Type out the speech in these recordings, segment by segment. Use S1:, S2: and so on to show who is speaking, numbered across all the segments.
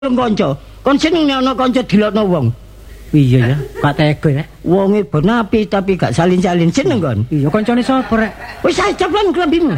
S1: kanca. Kon seneng nek ana kanca dilokno wong.
S2: Iya ya, gak tega rek.
S1: Wonge ben apik tapi gak salin-salin seneng kon.
S2: Iya kancane sapa rek?
S1: Wis ceplan klambimu.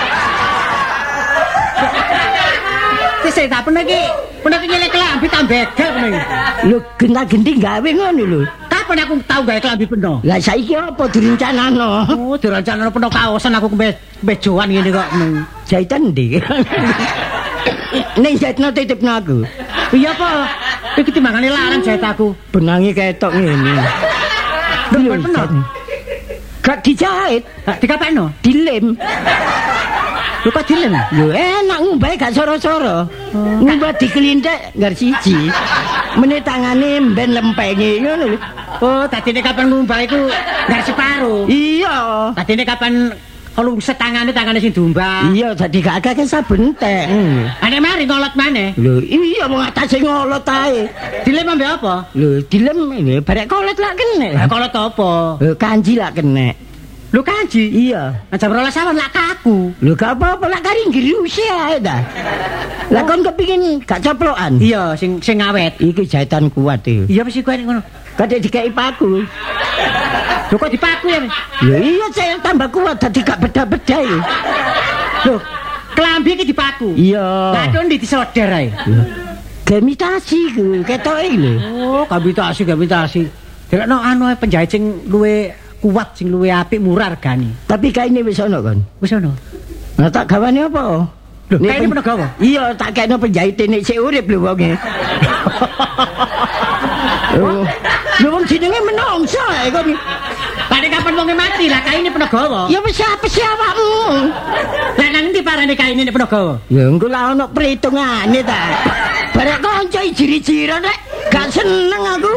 S2: Wis tak peneki nyelek klambi tambegel ngene.
S1: Lho genta-genti gawe ngono lho.
S2: Kapan aku tau gawe klambi peno?
S1: Lah saiki apa direncanano?
S2: Oh, direncanano peno kaosan aku kebejoan ngene kok.
S1: Jahitan ndi? Ning jahitno titipno aku.
S2: Iya apa? Iki timbangane larang jahit aku.
S1: Benangi ketok ngene.
S2: Lho peno.
S1: Gak dijahit,
S2: Gak dikapekno?
S1: dilem.
S2: Lho kok dilem?
S1: Lho enak ngumbahe gak soro-soro. Ngumbah dikelintek nggar siji. Mene tangane mben lempenge ngono lho.
S2: Oh, dadine kapan ngumbah iku nggar separo.
S1: Iya.
S2: Dadine kapan kalau setangane sing dumbang.
S1: Iya, dadi gak akeh saben entek.
S2: Ane mari ngolot maneh.
S1: Lho, iya wong atase ngolot ae.
S2: Dilem ambe apa?
S1: Lho, dilem ini barek kolot lak kene.
S2: Lah kolot apa?
S1: Lho, kanji lak kene.
S2: Lho kanji.
S1: Iya.
S2: Jam 12 awan lak kaku.
S1: Lho, gak apa-apa lak kari ngriusi ae ta. Lah kon kepengin gak coplokan?
S2: Iya, sing awet.
S1: Iki jahitan kuat iki.
S2: Iya wis kuwi ngono.
S1: Kadek dikai paku.
S2: Lho kok dipaku ya?
S1: Lho iya saya tambah kuat dadi gak beda-beda iki.
S2: Lho, klambi iki dipaku.
S1: Iya.
S2: Lah kon disoder ae.
S1: Gemitasi ku ketoke lho.
S2: Oh, gabitasi. Delokno anu penjahit sing luwe kuat, sing luwe apik, murah regane.
S1: Tapi kaine wis ana kon.
S2: Wis ono.
S1: Lah tak gawane apa?
S2: Lho, kaine peno gawa.
S1: Iya, tak kene penjahit nek sik urip lho wonge. Oh. Lho wong jenenge menungsa ae kon.
S2: Nek kapan wonge mati lah kaine peno gawa.
S1: Ya wis apa sih awakmu?
S2: Lah nang ndi parane kaine nek peno gawa?
S1: Ya engko lah ono perhitungane ta. Barek kanca ijiri-jira nek gak seneng aku.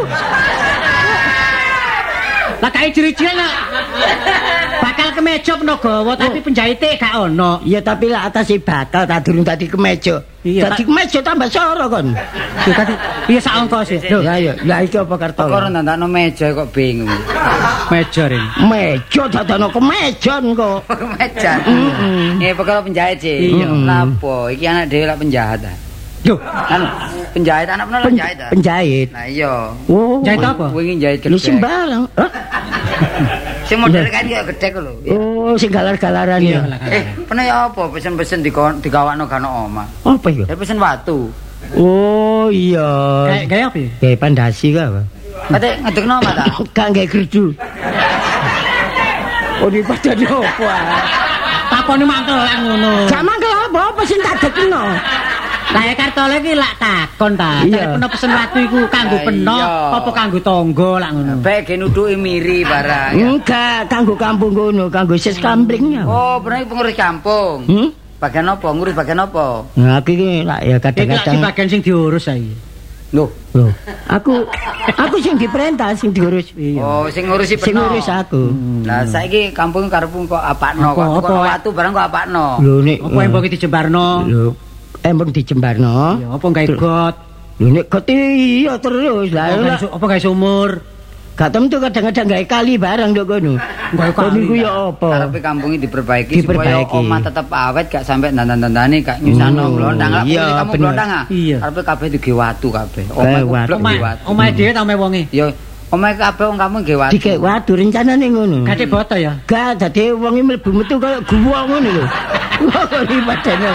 S2: Lah kae ciri-ciri bakal kemeja peno gawa tapi penjahite gak ono.
S1: Ya tapi lah atase bakal tak durung tadi kemeja.
S2: Iya,
S1: dadi kemeja tambah soro kon.
S2: Ya tadi iya sak ongkos e.
S1: Ya ya, lah iki apa karto?
S3: Kok nandakno meja kok bingung.
S2: Meja ring.
S1: Meja dadano kemejon kok.
S3: Meja. Perkara penjahit sih.
S1: Iya.
S3: Lapo iki anak dhewe lak penjahat ta.
S1: Yo,
S3: Anu, penjahit anak pernah penjahit ta.
S1: penjahit.
S3: Nah iya.
S1: Oh,
S2: Jahit apa?
S3: Wingi jahit
S1: lu
S3: gedhe.
S1: sembarang. Hah?
S3: Sing model kae kaya gedhe lho.
S1: Oh, sing galar-galaran ya.
S3: Pernah ya apa pesen-pesen digawakno gak ono omah.
S1: Apa iku?
S3: Pesen watu.
S1: Oh, iya.
S2: Kayak apa?
S1: Kayak pandasi ka apa?
S3: Kate ngedekno omah ta.
S1: Gak nggae gerdu. Oh, di padane apa?
S2: Takone mantel lah ngono.
S1: Gak mangkel apa sing tak dekno.
S2: Lah ya kartole iki lak takon ta.
S1: Iya.
S2: Peno pesen watu iku kanggo peno
S3: Iya.
S2: apa kanggo tangga lak ngono.
S3: Bae ge nuduki miri barang. Ya.
S1: Enggak, kanggo kampung ngono, kanggo sis kamplingnya.
S3: Oh, pernah iki pengurus kampung. Bagian apa? Ngurus bagian apa?
S1: Nah, aku iki lak ya
S2: Iki lak
S1: kadang-kadang.
S2: di bagian sing diurus saiki.
S3: Loh.
S1: Loh, aku sing diperintah, sing diurus.
S3: Oh, sing ngurusi
S1: Sing
S3: peno.
S1: ngurus aku.
S3: Lah saiki kampung karepmu kok apakno kok
S2: Apa?
S3: watu barang kok apakno.
S1: Lho nek
S2: Apa embong iki dijembarno?
S1: Lho, embong dijembarno.
S2: Ya apa gawe got?
S1: Lho nek got iya terus lah.
S2: Apa gawe sumur?
S1: Gak tentu kadang-kadang gawe kali barang ndok kono.
S2: Gawe kali.
S1: Niku ya apa?
S3: Karepe kampung iki diperbaiki supaya
S1: Diperbaiki.
S3: omah tetep awet gak sampai dandan-dandane gak nyusano blondang. Lah
S1: iya,
S3: kamu
S1: bener.
S3: blondang ah.
S2: Iya.
S3: Karepe kabeh digawe watu kabeh.
S1: Gawe watu.
S3: blok digawe watu.
S2: Omahe dhewe ta omahe wonge?
S3: Ya omah kabeh wong kamu gawe watu.
S1: Dikek waduh rencanane ngono.
S2: Gade boto ya.
S1: Gak dadi wong iki mlebu metu kaya guwa ngono lho. Iki padane.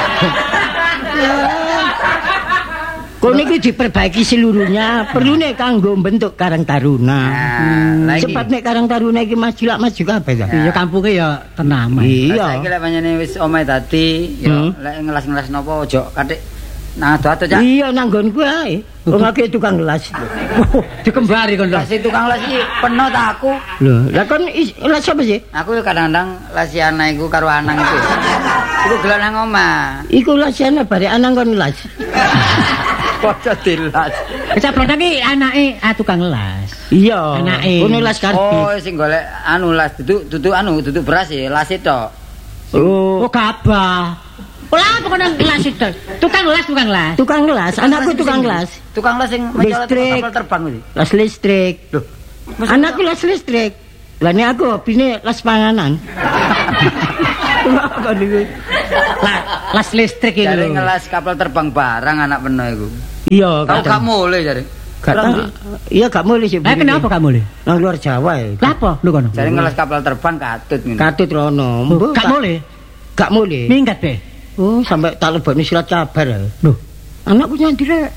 S1: Kok niki diperbaiki seluruhnya, perlu nek kanggo bentuk Karang Taruna.
S3: Nah, lagi.
S1: Cepat nek Karang Taruna iki maju kabeh ta.
S2: Iya kampunge ya tenang.
S1: Iya.
S3: Saiki lek pancene wis omahe dadi ya lek ngelas-ngelas napa ojo katik nang ado-ado cak.
S1: Iya nanggonku ae. Wong akeh tukang gelas.
S2: Dikembari kon lho.
S3: Lah si tukang las iki peno ta aku.
S1: Lho, lah kon gelas apa sih?
S3: Aku ya kadang-kadang lasi anak iku karo anang itu. Iku gelek nang omah.
S1: Iku lasiane bare anang kon gelas.
S3: Kocok dilas.
S2: Kecaplok iki anake tukang las.
S1: Iya.
S2: Anake.
S1: Kono las
S3: Oh,
S1: karbit.
S3: sing golek anu las duduk beras ya, las itu.
S1: Oh,
S2: Oh gabah. Olah pokoke las itu. Tukang las.
S1: tukang gelas, anakku tukang gelas.
S3: Tukang las sing mencolot
S1: Listrik.
S3: kapal terbang kuwi.
S1: Las listrik.
S3: Loh,
S1: Anakku las listrik. Lah nek aku hobine las panganan. Kok niku.
S2: Las listrik iki
S3: Jare
S2: lho.
S3: ngelas kapal terbang barang anak peno iku.
S1: Iya,
S3: Tau gak mulai jare.
S1: Iya gak mulai sih.
S2: Kenapa gak mulai?
S1: Nang luar Jawa ya.
S2: Lah apa lho kono?
S3: Jare ngelas kapal terbang katut ngono.
S1: Katut rono.
S2: Gak mulai.
S1: Gak mulai.
S2: Minggat be.
S1: Oh, sampai tak lebokne silat cabar.
S2: Loh,
S1: Anakku nyandirek.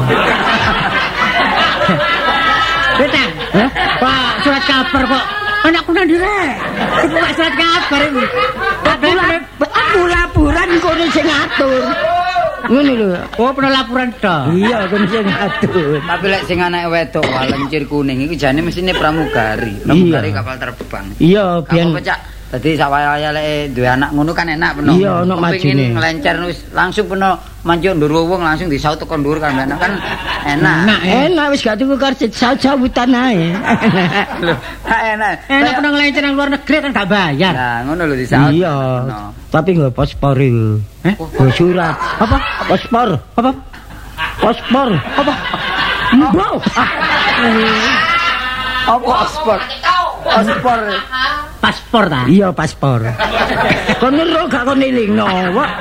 S2: Beta. Pak, surat kabar kok. Anakku nang direk. Kok surat kabar iki.
S1: Aku laporan kono sing ngatur. Ngono lho.
S2: Oh, pernah laporan tok.
S1: Iya, kono sing ngatur.
S3: Tapi lek sing anake wedok walencir kuning iku jane mesine pramugari. Pramugari kapal terbang.
S1: Iya, biyen
S3: Kamu pecak. Dadi sawaya lek duwe anak ngono kan enak peno.
S1: Iya, ono majine.
S3: Pengin ngelencer wis langsung peno manjuk ndur wong langsung disaut teko ndur kan enak kan enak.
S1: enak wis gak tuku karcis sawutan ae.
S3: Lho, enak.
S2: Enak pernah ngelencer nang luar negeri kan gak bayar.
S3: Nah, ngono lho disaut.
S1: Iya. Tapi nggo paspor iku. Nggo surat.
S2: Apa?
S1: Paspor.
S2: Apa?
S1: Paspor.
S2: Apa?
S1: Mbok.
S3: Apa paspor? Paspor.
S2: Paspor ta?
S1: Iya, paspor. Kon nero gak kon elingno, Wak.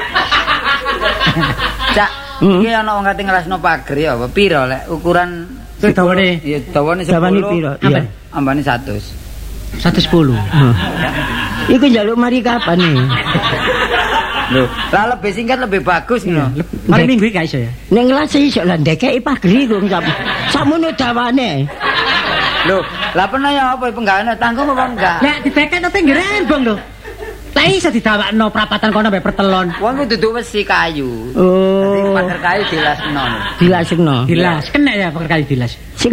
S3: Cak, iki ana wong kate ngelasno pager ya apa pira lek ukuran
S2: Dawane.
S3: ya dawane 10.
S1: Dawane piro? Iya.
S3: Ambane 100.
S2: 110.
S1: Iku njaluk mari kapan nih?
S3: Lho, lah lebih singkat lebih bagus ngono.
S2: Mari minggu iki gak iso ya.
S1: Ning ngelas iso lah ndekeki pager iku samono dawane.
S3: Lho, lah pernah ya apa penggaweane tanggung apa enggak?
S2: Lah dibeket nang pinggir rembang lho. Lah iso didawakno prapatan kono mbek pertelon.
S3: Wong kudu duduk wesi kayu. Dadi
S1: Oh,
S3: pager kayu dilasno.
S1: dilasno.
S2: Dilas, kena ya pakai kali dilas.
S1: Sing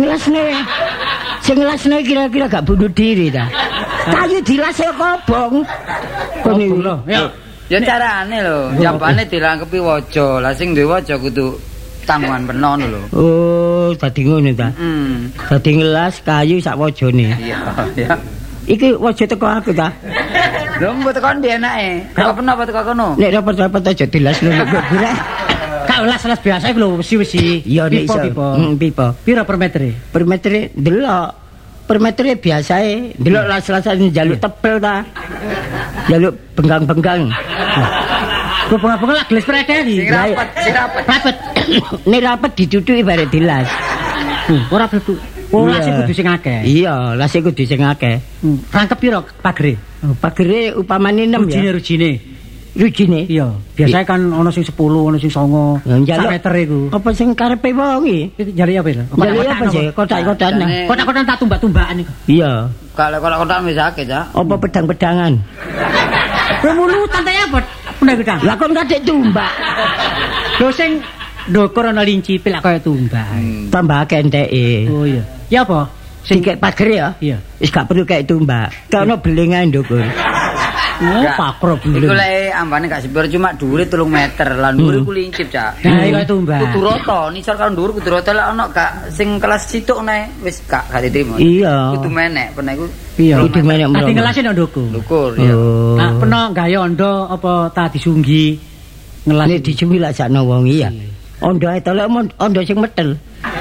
S1: ngelasne kira-kira gak bunuh diri ta. Kayu dilase kobong. Kon
S2: Oh, lho. Ya.
S3: Ya carane lho, jambane dilangkepi waja. Lah sing duwe waja kudu tanggungan penon lho.
S1: Oh, dadi ngono ta. Dadi ngelas kayu sak wajane.
S3: Iya, ya.
S1: Iki waja teko aku ta.
S3: Lho mbok tekan ndi enake? Kok pernah apa teko kono?
S1: Nek rapat-rapat aja dilasno nek gurek.
S2: Kak las biasa iku lho wesi-wesi.
S1: Iya nek iso. Pipo.
S2: Pira per meter?
S1: Per meter delok. Per meter biasae, delok las-lasan njaluk tebel ta. Njaluk benggang-benggang.
S2: Bunga-bunga lah gelas pereda iki.
S3: Sing rapet.
S2: Rapet.
S1: Nek rapet diduduki bare dilas.
S2: Ora betul. Oh, las iku kudu sing akeh.
S1: Iya, las iku kudu sing akeh.
S2: Rangkep pira pagere?
S1: Pagere upamane 6 ya.
S2: Rujine.
S1: Rujine.
S2: Iya, biasanya kan ono sing 10, ono sing 9. Sak meter iku.
S1: Apa sing karepe wong iki?
S2: Jali apa lho?
S1: Jali apa sih? Kotak-kotakan.
S2: Kotak-kotak tak tumbak-tumbakan iku.
S1: Iya.
S3: Kalau kotak-kotak wis akeh, Cak.
S1: Apa pedang-pedangan?
S2: Remulutan ta ya, Bot? Pernah gedang.
S1: Lah kon kadek tumbak.
S2: Lho sing ndokor ana linci pilak kaya tumbak.
S1: Tambah akeh enteke.
S2: Oh iya. Ya apa?
S1: Sing kek pager ya?
S2: Iya.
S1: Wis gak perlu kek tumbak. Kono belingan ndukur.
S2: Oh, pakro
S3: Iku
S2: beling.
S3: lek ambane gak sepiro cuma dhuwure 3 meter. Lah dhuwure ku lincip, Cak.
S2: Nah, iki kaya tumbak.
S3: Kudu rata, nisor karo dhuwur kudu rata lek ana gak sing kelas situk nae wis gak diterima.
S1: Iya.
S3: Kudu menek, pernah iku.
S2: Iya.
S1: Kudu menek
S2: Ati
S1: mrono.
S2: ngelase nang ndoko.
S3: Lukur ya.
S1: Oh.
S2: Nah, peno gawe ondo apa ta disunggi ngelas.
S1: Nek dicumi lak sakno wong iya. Ondo ae tolek ondo sing metel.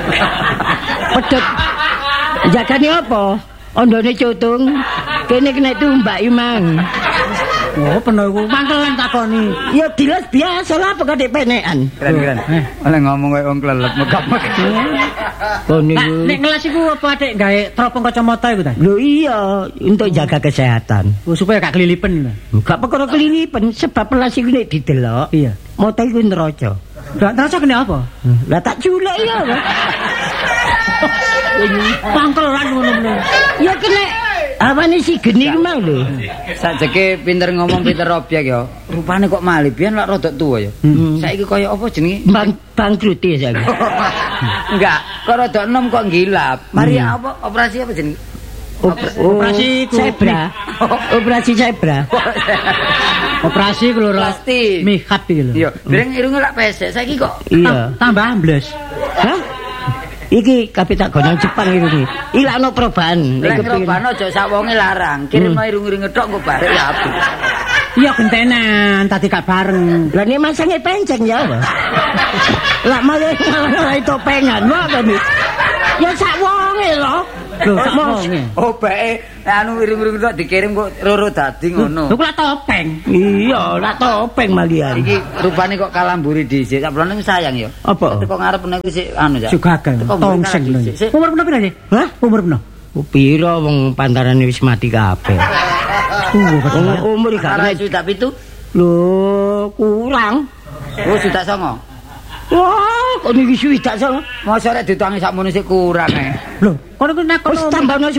S1: Pedhet. Jagane apa? Ondone cutung. Kene kena tumbak imang.
S2: Oh, peno iku mangkelan takoni.
S1: Ya dilas biasa lah apa kadek penekan.
S3: Keren-keren. Oleh ngomong koyo wong klelep megap-megap.
S1: Kon
S2: Nah,
S1: niku.
S2: nek ngelas iku apa adek gawe teropong kacamata iku ta?
S1: Lho iya, untuk jaga kesehatan.
S2: Oh, supaya gak kelilipen.
S1: Gak perkara kelilipan sebab pelas iku nek didelok.
S2: Iya.
S1: Mata iku neraca.
S2: Lah terus kene apa?
S1: Lah tak culek ya.
S2: Pangkelan ngono-ngono.
S1: Ya kena awane si geni mang lho.
S3: Sajeke pinter ngomong pinter objek ya. Rupane kok malih biyen lak rada tuwa ya. Saiki koyo apa jenenge?
S1: Bangkrut ya saiki.
S3: Enggak, kok rada enom kok gilap. Mari apa operasi apa jenenge?
S2: Operasi
S1: zebra. Operasi zebra.
S2: Operasi keloro
S3: Plastik.
S2: mikap iki lho.
S3: Iya, dereng irunge lak pesek. Saiki kok
S1: Iya.
S2: Tambah ambles.
S1: Hah? Iki kabeh tak gonang Jepang iki. Ilakno perubahan.
S3: lek ngrobano aja sak wonge larang. Kirim irung-irunge tok kok barek ya apik.
S2: Iya gentenan tadi gak bareng.
S1: Lah nek masange penceng ya apa? Lah malah topengan wae kan. Ya sak wonge lho.
S2: Lho sak wonge.
S3: Oh beke anu wiring-wiring kok dikirim kok roro dadi ngono.
S2: Lho kok topeng.
S1: Iya, lak topeng malian.
S3: Iki rupane kok kalamburi dhisik. Sablone sayang ya.
S1: Apa?
S3: Teko ngarep niku sik anu ya.
S2: Sugagang. Tongseng lho. Umur pira sih?
S1: Hah?
S2: Umur pira?
S1: Piro wong pantarane wis mati kabeh. Umur gak
S3: Arek
S1: kena.
S3: sudah pitu.
S1: Lho, kurang.
S3: Oh sudah songo.
S1: Wah, kok niki swidak sama.
S3: Mosok rek ditangi sakmono sik kurang
S2: Lho, kono ku nakon
S1: Wis tambahno 10.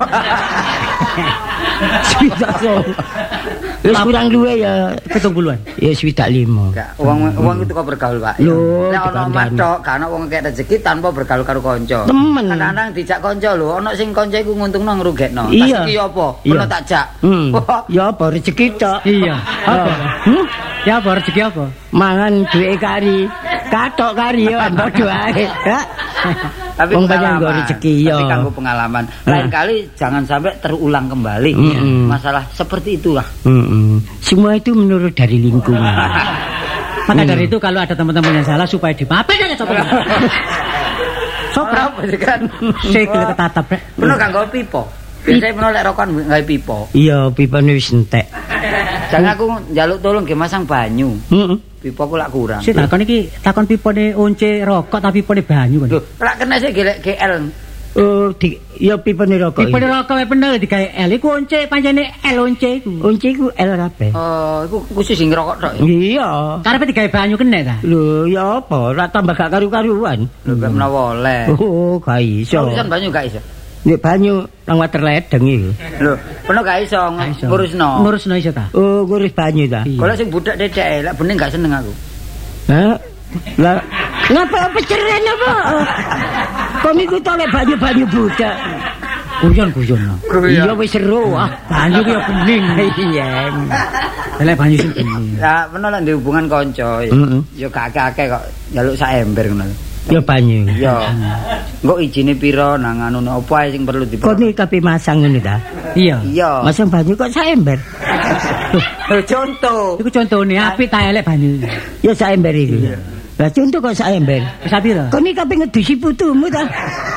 S1: Swidak sama. Wis kurang luwe ya
S2: 70-an.
S1: ya swidak 5.
S3: Gak, wong itu kok bergaul, Pak.
S1: Lho,
S3: Nek ana
S1: dikandani.
S3: matok, gak ana wong kek rezeki tanpa bergaul karo kanca.
S1: Temen.
S3: Kadang-kadang dijak kanca lho, ana sing kanca iku nguntungno ngrugekno.
S1: Iya.
S3: Tas iki apa?
S1: Iya.
S3: Ono tak jak. Wah,
S1: Ya apa rezeki tok.
S2: Iya. Apa?
S1: Hmm?
S2: Ya apa rezeki apa?
S1: Mangan duwe kari. Katok kari ya padha ae. Ya.
S3: Tapi
S1: Wong banyak
S3: pengalaman.
S1: nggo rezeki ya.
S3: Tapi kanggo pengalaman. Lain kali jangan sampai terulang kembali masalah seperti itulah.
S1: Semua itu menurut dari lingkungan.
S2: Maka dari itu kalau ada teman-teman yang salah supaya dimaafin aja coba.
S3: Sopra apa sih kan?
S2: Sikil ketatap rek.
S3: Penuh kanggo pipo. Biasanya penuh lek rokokan gawe pipo.
S1: Iya, pipane wis entek.
S3: Jangan aku njaluk tolong ge masang banyu.
S1: Heeh.
S3: Pipoku lak kurang.
S2: Sik takon iki takon pipone once rokok tapi pipone banyu kan.
S3: Lho, lak kena sik gelek GL.
S1: Oh, ya pipane rokok.
S2: Pipone rokok wae bener digawe L iku once pancene L once iku.
S1: Unci ku L kabeh.
S3: Oh, iku khusus sing ngerokok tok ya.
S1: Iya.
S2: Karepe digawe banyu kena ta?
S1: Lho, ya apa? Ora tambah gak karu-karuan.
S3: Lho, gak menawa oleh.
S1: Oh, gak iso.
S3: Urusan banyu gak iso.
S1: Nek banyu nang water ledeng iki.
S3: Lho, penuh gak iso ngurusno.
S2: Ngurusno iso ta?
S1: Oh, ngurus banyu ta.
S2: Iya.
S3: Kalau sing budak dedek, lek bening gak seneng aku.
S1: Hah? Lah, ngapa peceren apa? Kok niku tolek banyu-banyu budak.
S2: Guyon-guyon.
S1: Iya wis seru ah.
S2: Banyu ki ya bening.
S1: Iya.
S2: Lek banyu sing bening.
S3: Lah, penuh lek ndek hubungan kanca.
S1: Heeh.
S3: Ya gak akeh kok njaluk sak ember ngono.
S1: Ya banyu.
S3: Ya. Engko ijine pira nang anune opo ae sing perlu
S1: Kok
S3: diperlu.
S1: nih tapi masang ngene ta?
S2: Iya.
S3: Iya.
S1: Masang banyu kok saember.
S3: Lho, contoh.
S2: Iku contone apik ta elek banyu.
S1: Ya saember iki. Lah contoh kok saember.
S2: Wis pira?
S1: Kok nih kabeh ngedusi putumu ta?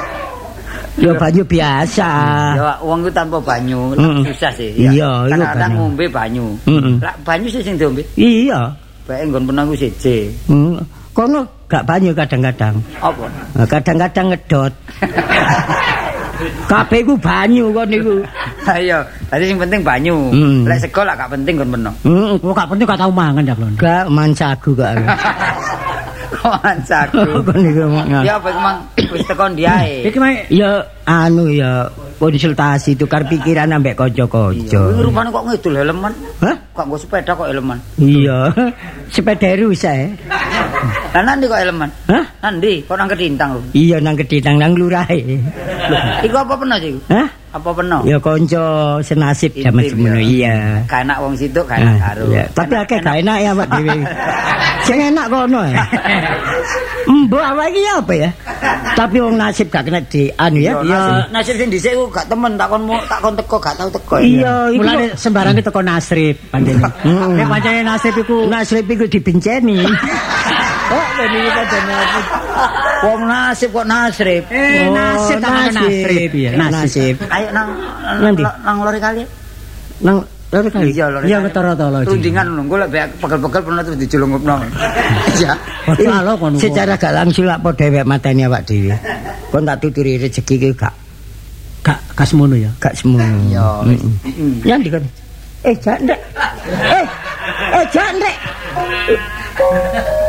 S1: Ya banyu biasa.
S3: Ya wong ku tanpa banyu susah sih.
S1: Iya, iku
S3: Kadang-kadang
S1: banyu.
S3: ngombe banyu.
S1: Heeh.
S3: Lah banyu sih sing diombe.
S1: Iya.
S3: Bae nggon penang ku siji.
S1: Kono gak banyu kadang-kadang.
S3: Apa?
S1: Nah, kadang-kadang ngedot. Kabeh ku banyu kok niku.
S3: Ayo, tadi sing penting banyu. Lek sego lah gak penting nggon penang.
S1: Heeh.
S2: Oh gak penting gak tau mangan dak lho.
S1: Gak mancagu gak.
S3: Kok ancaku.
S1: Kok niku.
S3: Ya apa emang wis tekan diae.
S2: Iki mah
S1: Ya anu ya konsultasi tukar pikiran ambek kanca-kanca.
S3: Kuwi rupane kok ngidul helman.
S1: Hah?
S3: Kok nggo sepeda kok helman.
S1: Iya. Sepeda rusak.
S3: Lah nanti kok helman.
S1: Hah?
S3: Nanti kok nang Kedintang lho.
S1: Iya nang Kedintang nang lurahe.
S3: Iku apa peno sih?
S1: Hah?
S3: Apa peno?
S1: Ya kanca senasib jaman
S3: Intip,
S1: semono
S3: ya.
S1: iya.
S3: Gak enak wong situ, gak enak karo.
S1: Iya. Tapi akeh gak enak ya Pak dhewe. Sing enak kono ya. Mbok awak iki apa ya? Tapi wong nasib gak kena di anu ya.
S3: Ya nasib sing dhisik ku gak temen takon teko gak tau teko.
S1: Iya, iku
S2: mulane sembarang ki teko nasrib pancene. Nek pancene nasrib iku
S1: nasib iku dibenceni.
S3: Oh, lha iki padane aku. Wong nasib kok nasrib.
S2: nasib ta nasrib ya.
S1: Nasib.
S3: Ayo
S1: Nanti.
S3: nang lori kali.
S1: Nang loro kali.
S3: Iya lori.
S2: Iya ketara-tara.
S3: Rundingan ngono, engko lek pegel-pegel pernah terus dijulungupno. Iya.
S2: Halo kono.
S1: Secara gak langsung lak padha dhewek mateni awak dhewe. Kon tak tuturi rezeki ki gak
S2: Gak semono ya.
S1: gak semono.
S3: Iya.
S1: Yang dikon. Jak ndek. Jak ndek.